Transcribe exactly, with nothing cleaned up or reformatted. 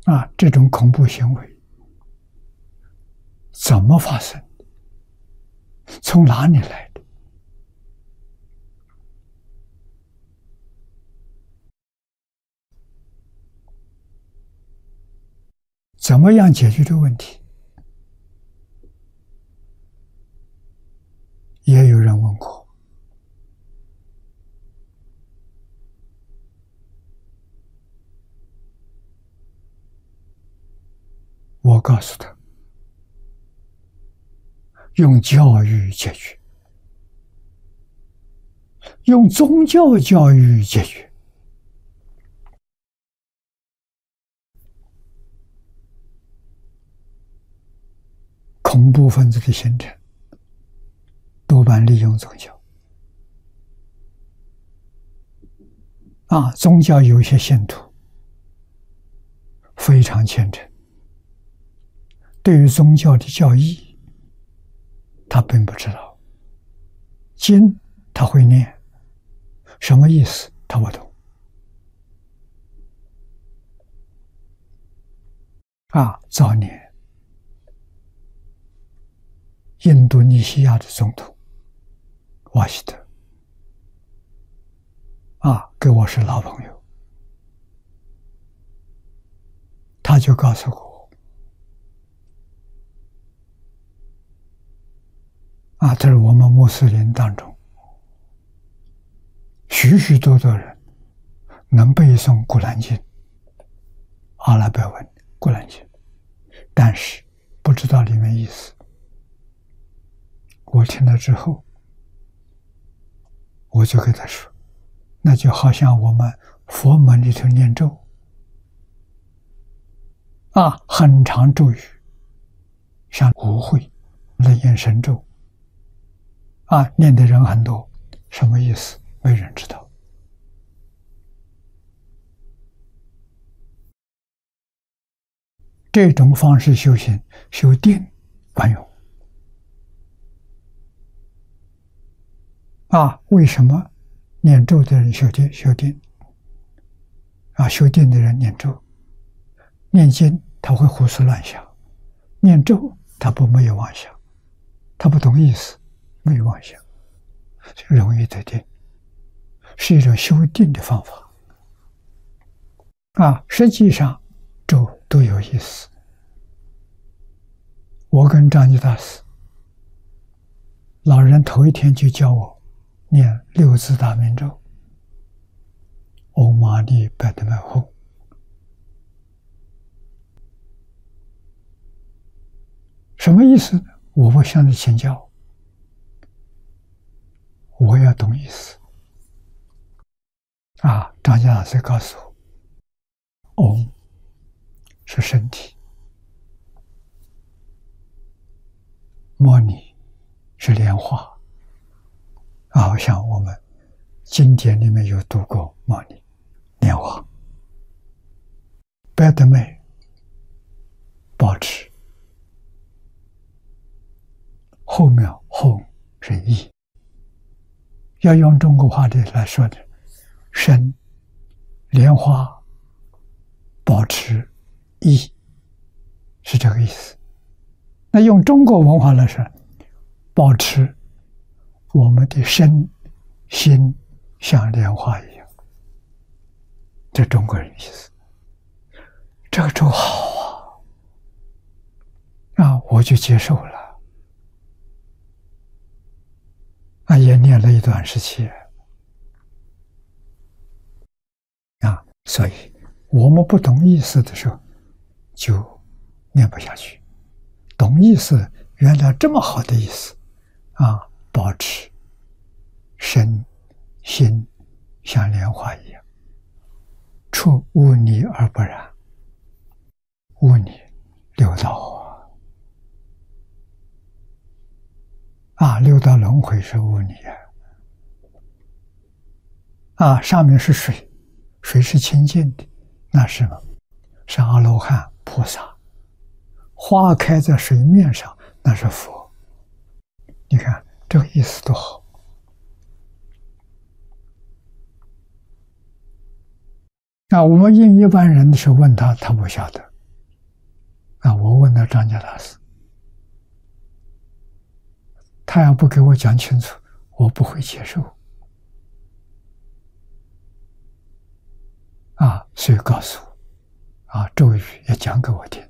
啊，这种恐怖行为怎么发生？从哪里来的？怎么样解决这个问题？也有人问过。我告诉他，用教育解决，用宗教教育解决。恐怖分子的形成，多半利用宗教。啊，宗教有一些信徒非常虔诚，对于宗教的教义，他并不知道。经他会念，什么意思他不懂。啊，早年印度尼西亚的总统瓦希德啊，跟我是老朋友，他就告诉我，啊，这是我们穆斯林当中许许多多人能背诵古兰经、阿拉伯文古兰经，但是不知道里面意思。我听了之后，我就跟他说，那就好像我们佛门里头念咒啊，很长咒语，像无会、楞严神咒啊，念的人很多，什么意思？没人知道。这种方式修行，修定管用啊？为什么念咒的人修定？修定啊，修定的人念咒，念经他会胡思乱想，念咒他不没有妄想，他不懂意思，没有妄想，就容易得定，是一种修定的方法啊。实际上咒都有意思。我跟张继大师老人头一天就教我念六字大明咒，唵嘛呢叭咪吽。什么意思呢？我不向你请教，我要懂意思啊。张家老师告诉我，唵是身体，摩尼是莲花啊，像我们经典里面有读过摩尼莲花，白德美保持，后面吽是意，要用中国话的来说的，身莲花保持意，是这个意思。那用中国文化来说，保持我们的身心像莲花一样，这中国人意思。这个咒好啊，啊，我就接受了，啊，也念了一段时期啊，所以我们不懂意思的时候，就念不下去。懂意思，原来这么好的意思啊！保持身心像莲花一样，出污泥而不染。污泥六道啊，啊，六道轮回是污泥啊，啊，上面是水，水是清净的，那是什么？是阿罗汉菩萨。花开在水面上，那是佛。你看这个意思多好啊！我们应一般人的时候问他，他不晓得， 啊，我问了张家大师，他要不给我讲清楚，我不会接受。啊，所以告诉我，啊，咒语也讲给我听。